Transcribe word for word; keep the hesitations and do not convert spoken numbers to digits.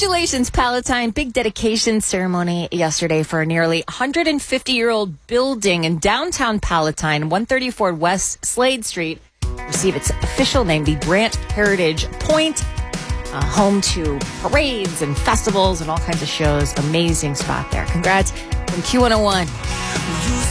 Congratulations, Palatine. Big dedication ceremony yesterday for a nearly one hundred fifty-year-old building in downtown Palatine, one thirty-four West Slade Street, receive its official name, the Brant Heritage Point, uh, home to parades and festivals and all kinds of shows. Amazing spot there. Congrats from Q one oh one.